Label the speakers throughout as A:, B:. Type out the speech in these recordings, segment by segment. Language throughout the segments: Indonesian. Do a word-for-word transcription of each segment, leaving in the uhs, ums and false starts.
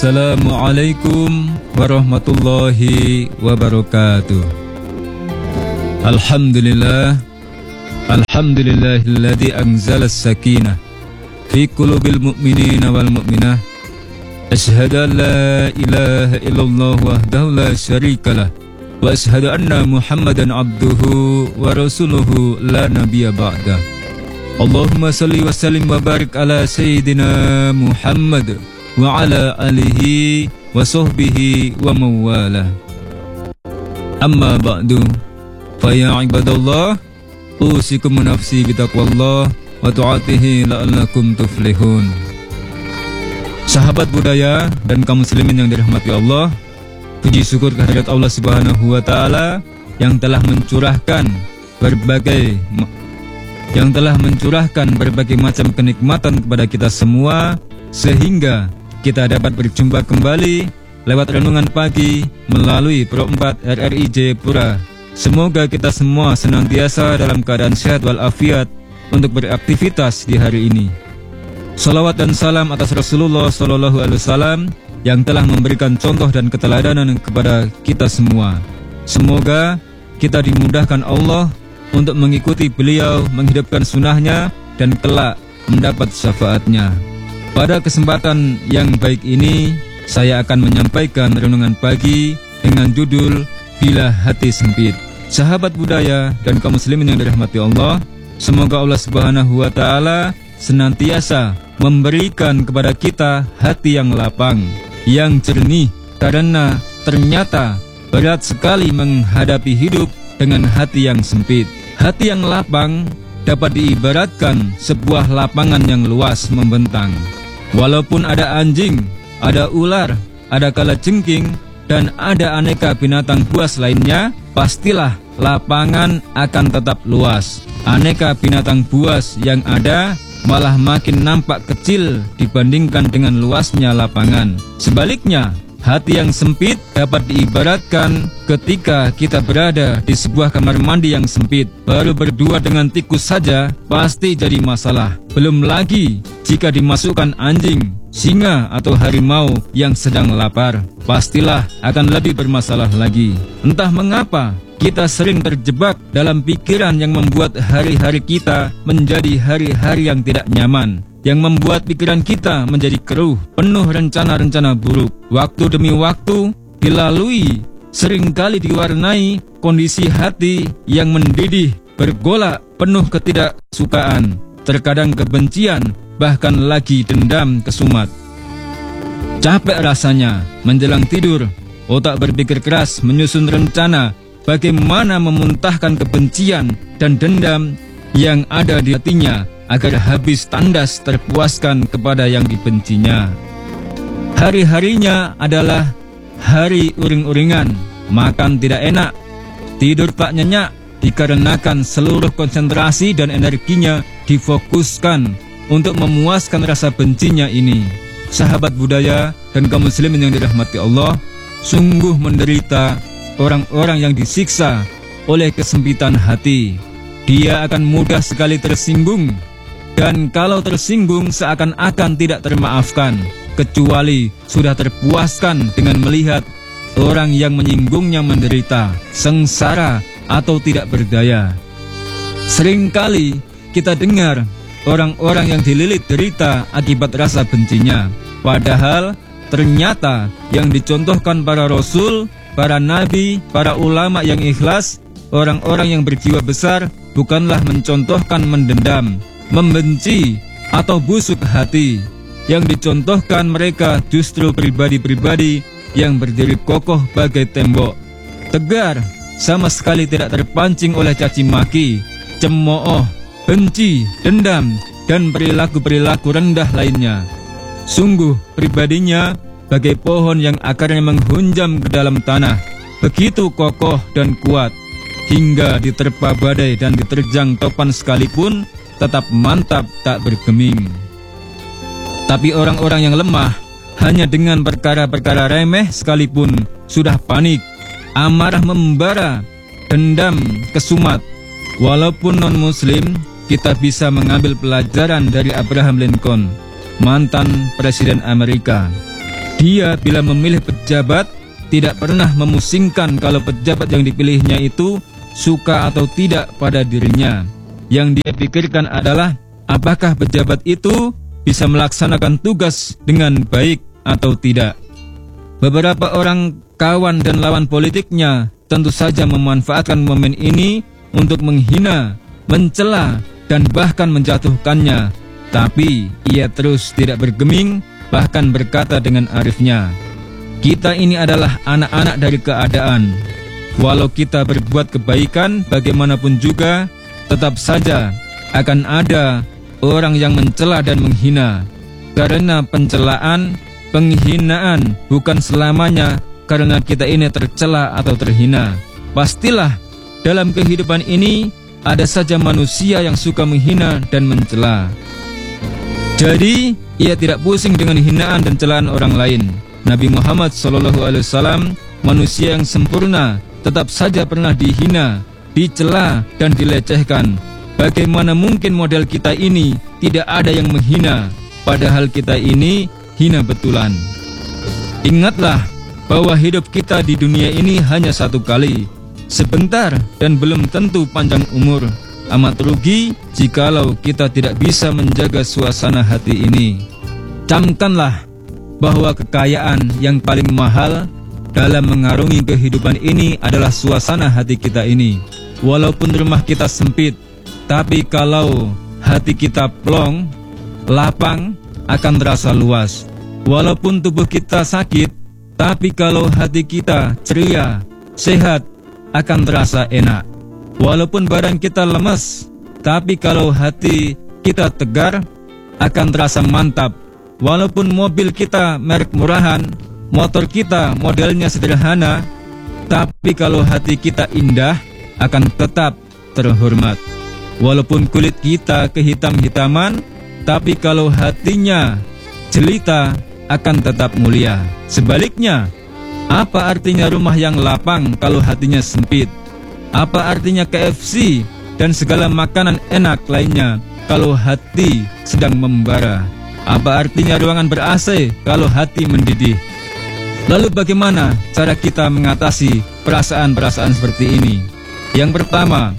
A: Assalamualaikum warahmatullahi wabarakatuh. Alhamdulillah, alhamdulillahilladzi anzala as-sakinah fi qulubil mu'minina wal mu'minah. Asyhadu an la ilaha illallah wahdahu la syarikalah wa asyhadu anna Muhammadan abduhu wa rasuluhu la nabiyya ba'dah. Allahumma salli wa sallim wa barik ala sayyidina Muhammad wa ala alihi wa sahbihi wa mawalah. Amma ba'du, fa ya ibadallah, usikum nafsi bitaqwallah wa ta'atihi la'allakum tuflihun. Sahabat budaya dan kaum muslimin yang dirahmati Allah, puji syukur kehadirat Allah Subhanahu wa taala yang telah mencurahkan berbagai yang telah mencurahkan berbagai macam kenikmatan kepada kita semua, sehingga kita dapat berjumpa kembali lewat renungan pagi melalui Pro empat R R I Jayapura. Semoga kita semua senantiasa dalam keadaan sehat walafiat untuk beraktivitas di hari ini. Salawat dan salam atas Rasulullah Sallallahu Alaihi Wasallam yang telah memberikan contoh dan keteladanan kepada kita semua. Semoga kita dimudahkan Allah untuk mengikuti beliau, menghidupkan sunnahnya, dan kelak mendapat syafaatnya. Pada kesempatan yang baik ini, saya akan menyampaikan renungan pagi dengan judul Bila Hati Sempit. Sahabat budaya dan kaum muslimin yang dirahmati Allah, semoga Allah Subhanahu wa taala senantiasa memberikan kepada kita hati yang lapang, yang jernih, karena ternyata berat sekali menghadapi hidup dengan hati yang sempit. Hati yang lapang dapat diibaratkan sebuah lapangan yang luas membentang. Walaupun ada anjing, ada ular, ada kalajengking, dan ada aneka binatang buas lainnya, pastilah lapangan akan tetap luas. Aneka binatang buas yang ada malah makin nampak kecil dibandingkan dengan luasnya lapangan. Sebaliknya, hati yang sempit dapat diibaratkan ketika kita berada di sebuah kamar mandi yang sempit. Baru berdua dengan tikus saja pasti jadi masalah. Belum lagi jika dimasukkan anjing, singa atau harimau yang sedang lapar, pastilah akan lebih bermasalah lagi. Entah mengapa kita sering terjebak dalam pikiran yang membuat hari-hari kita menjadi hari-hari yang tidak nyaman, yang membuat pikiran kita menjadi keruh, penuh rencana-rencana buruk. Waktu demi waktu dilalui, seringkali diwarnai kondisi hati yang mendidih, bergolak, penuh ketidaksukaan, terkadang kebencian, bahkan lagi dendam kesumat. Capek rasanya menjelang tidur, otak berpikir keras menyusun rencana bagaimana memuntahkan kebencian dan dendam yang ada di hatinya agar habis tandas terpuaskan kepada yang dibencinya. Hari-harinya adalah hari uring-uringan, makan tidak enak, tidur tak nyenyak, dikarenakan seluruh konsentrasi dan energinya difokuskan untuk memuaskan rasa bencinya ini. Sahabat budaya dan kaum muslimin yang dirahmati Allah, sungguh menderita orang-orang yang disiksa oleh kesempitan hati. Dia akan mudah sekali tersinggung, dan kalau tersinggung seakan-akan tidak termaafkan, kecuali sudah terpuaskan dengan melihat orang yang menyinggungnya menderita, sengsara, atau tidak berdaya. Seringkali kita dengar orang-orang yang dililit derita akibat rasa bencinya, padahal ternyata yang dicontohkan para rasul, para nabi, para ulama yang ikhlas, orang-orang yang berjiwa besar, bukanlah mencontohkan mendendam, membenci, atau busuk hati. Yang dicontohkan mereka justru pribadi-pribadi yang berdiri kokoh bagai tembok, tegar, sama sekali tidak terpancing oleh caci maki, cemooh, benci, dendam, dan perilaku-perilaku rendah lainnya. Sungguh pribadinya bagai pohon yang akarnya menghunjam ke dalam tanah, begitu kokoh dan kuat, hingga diterpa badai dan diterjang topan sekalipun tetap mantap tak bergeming. Tapi orang-orang yang lemah hanya dengan perkara-perkara remeh sekalipun sudah panik, amarah membara, dendam kesumat. Walaupun non-muslim, kita bisa mengambil pelajaran dari Abraham Lincoln, mantan Presiden Amerika. Dia bila memilih pejabat tidak pernah memusingkan kalau pejabat yang dipilihnya itu suka atau tidak pada dirinya. Yang dia pikirkan adalah apakah pejabat itu bisa melaksanakan tugas dengan baik atau tidak. Beberapa orang kawan dan lawan politiknya tentu saja memanfaatkan momen ini untuk menghina, mencela, dan bahkan menjatuhkannya. Tapi ia terus tidak bergeming, bahkan berkata dengan arifnya, "Kita ini adalah anak-anak dari keadaan. Walau kita berbuat kebaikan bagaimanapun juga, tetap saja akan ada orang yang mencela dan menghina. Karena pencelaan, penghinaan bukan selamanya karena kita ini tercela atau terhina. Pastilah dalam kehidupan ini ada saja manusia yang suka menghina dan mencela. Jadi ia tidak pusing dengan hinaan dan celaan orang lain. Nabi Muhammad shallallahu alaihi wasallam, manusia yang sempurna, tetap saja pernah dihina, dicela, dan dilecehkan. Bagaimana mungkin model kita ini tidak ada yang menghina, padahal kita ini hina betulan. Ingatlah bahwa hidup kita di dunia ini hanya satu kali, sebentar dan belum tentu panjang umur. Amat rugi jikalau kita tidak bisa menjaga suasana hati ini. Camkanlah bahwa kekayaan yang paling mahal dalam mengarungi kehidupan ini adalah suasana hati kita ini. Walaupun rumah kita sempit, tapi kalau hati kita plong, lapang, akan terasa luas. Walaupun tubuh kita sakit, tapi kalau hati kita ceria, sehat, akan terasa enak. Walaupun badan kita lemes, tapi kalau hati kita tegar, akan terasa mantap. Walaupun mobil kita merek murahan, motor kita modelnya sederhana, tapi kalau hati kita indah, akan tetap terhormat. Walaupun kulit kita kehitam-hitaman, tapi kalau hatinya jelita, akan tetap mulia. Sebaliknya, apa artinya rumah yang lapang kalau hatinya sempit? Apa artinya K F C dan segala makanan enak lainnya kalau hati sedang membara? Apa artinya ruangan ber-A C kalau hati mendidih? Lalu bagaimana cara kita mengatasi perasaan-perasaan seperti ini? Yang pertama,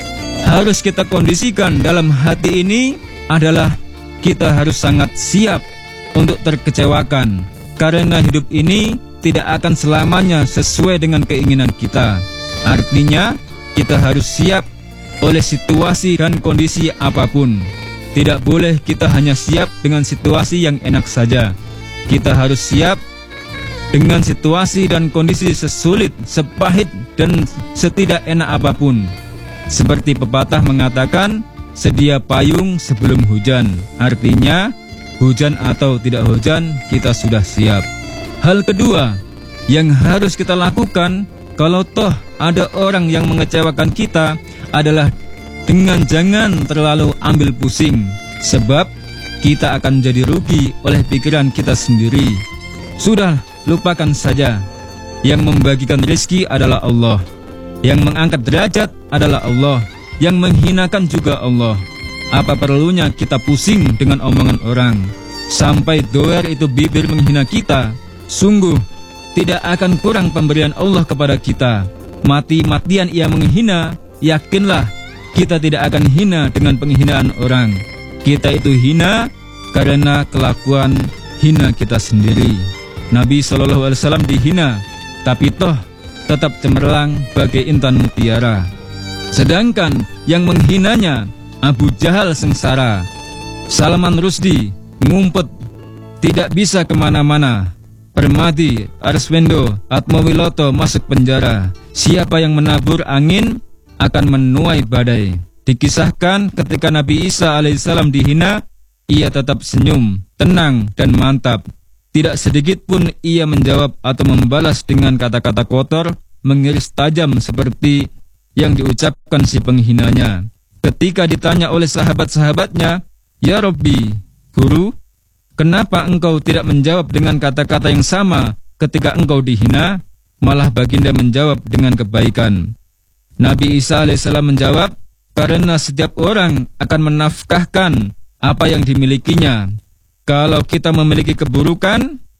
A: harus kita kondisikan dalam hati ini adalah kita harus sangat siap untuk terkecewakan, karena hidup ini tidak akan selamanya sesuai dengan keinginan kita. Artinya, kita harus siap oleh situasi dan kondisi apapun. Tidak boleh kita hanya siap dengan situasi yang enak saja. Kita harus siap dengan situasi dan kondisi sesulit, sepahit, dan setidak enak apapun. Seperti pepatah mengatakan, sedia payung sebelum hujan. Artinya, hujan atau tidak hujan, kita sudah siap. Hal kedua yang harus kita lakukan kalau toh ada orang yang mengecewakan kita adalah dengan jangan terlalu ambil pusing, sebab kita akan jadi rugi oleh pikiran kita sendiri. Sudah, lupakan saja. Yang membagikan rezeki adalah Allah, yang mengangkat derajat adalah Allah, yang menghinakan juga Allah. Apa perlunya kita pusing dengan omongan orang? Sampai doer itu bibir menghina kita, sungguh tidak akan kurang pemberian Allah kepada kita. Mati-matian ia menghina, yakinlah kita tidak akan hina dengan penghinaan orang. Kita itu hina karena kelakuan hina kita sendiri. Nabi shallallahu alaihi wasallam dihina, tapi toh tetap cemerlang bagai intan mutiara. Sedangkan yang menghinanya Abu Jahal sengsara, Salman Rushdie ngumpet, tidak bisa kemana-mana. Permadi, Arswendo, Atmawiloto masuk penjara. Siapa yang menabur angin akan menuai badai. Dikisahkan ketika Nabi Isa alaihissalam dihina, ia tetap senyum, tenang, dan mantap. Tidak sedikit pun ia menjawab atau membalas dengan kata-kata kotor, mengiris tajam seperti yang diucapkan si penghinanya. Ketika ditanya oleh sahabat-sahabatnya, "Ya Rabbi, Guru, kenapa engkau tidak menjawab dengan kata-kata yang sama ketika engkau dihina?" Malah baginda menjawab dengan kebaikan. Nabi Isa alaihissalam menjawab, "Karena setiap orang akan menafkahkan apa yang dimilikinya. Kalau kita memiliki keburukan,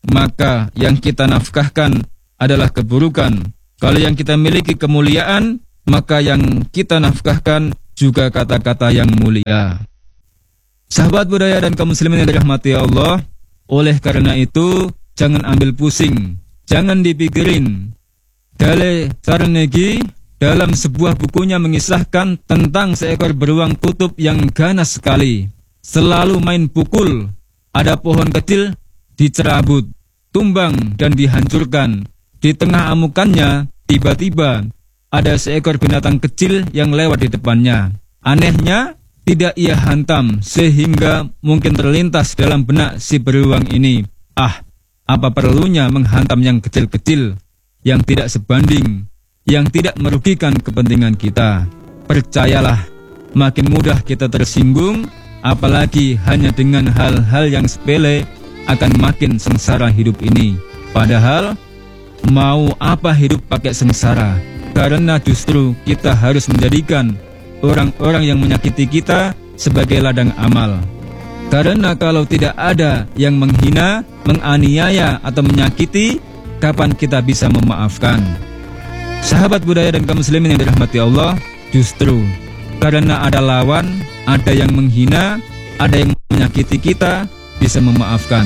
A: maka yang kita nafkahkan adalah keburukan. Kalau yang kita miliki kemuliaan, maka yang kita nafkahkan juga kata-kata yang mulia. Sahabat budaya dan kaum muslimin yang dirahmati Allah, oleh karena itu jangan ambil pusing, jangan dipikirin. Dale Carnegie dalam sebuah bukunya mengisahkan tentang seekor beruang kutub yang ganas sekali, selalu main pukul. Ada pohon kecil dicerabut, tumbang dan dihancurkan. Di tengah amukannya, tiba-tiba ada seekor binatang kecil yang lewat di depannya. Anehnya, tidak ia hantam, sehingga mungkin terlintas dalam benak si beruang ini, ah, apa perlunya menghantam yang kecil-kecil, yang tidak sebanding, yang tidak merugikan kepentingan kita. Percayalah, makin mudah kita tersinggung, apalagi hanya dengan hal-hal yang sepele, akan makin sengsara hidup ini. Padahal, mau apa hidup pakai sengsara? Karena justru kita harus menjadikan orang-orang yang menyakiti kita sebagai ladang amal. Karena kalau tidak ada yang menghina, menganiaya atau menyakiti, kapan kita bisa memaafkan? Sahabat budaya dan kaum muslimin yang dirahmati Allah, justru karena ada lawan, ada yang menghina, ada yang menyakiti kita, bisa memaafkan.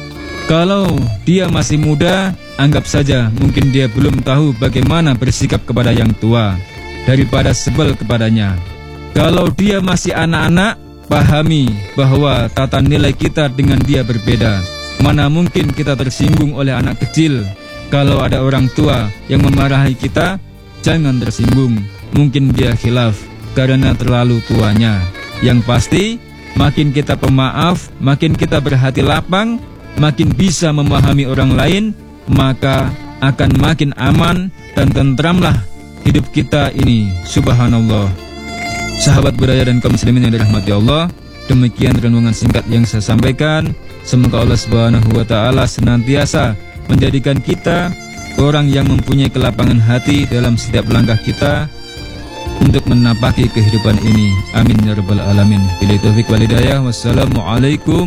A: Kalau dia masih muda, anggap saja mungkin dia belum tahu bagaimana bersikap kepada yang tua, daripada sebel kepadanya. Kalau dia masih anak-anak, pahami bahwa tata nilai kita dengan dia berbeda. Mana mungkin kita tersinggung oleh anak kecil. Kalau ada orang tua yang memarahi kita, jangan tersinggung. Mungkin dia khilaf karena terlalu tuanya. Yang pasti, makin kita pemaaf, makin kita berhati lapang, makin bisa memahami orang lain, maka akan makin aman dan tentramlah hidup kita ini. Subhanallah. Sahabat budaya dan kaum muslimin yang dirahmati Allah, demikian renungan singkat yang saya sampaikan. Semoga Allah Subhanahu wa taala senantiasa menjadikan kita orang yang mempunyai kelapangan hati dalam setiap langkah kita untuk menapaki kehidupan ini. Amin ya rabbal alamin. Billahi taufiq wal hidayah. Wassalamualaikum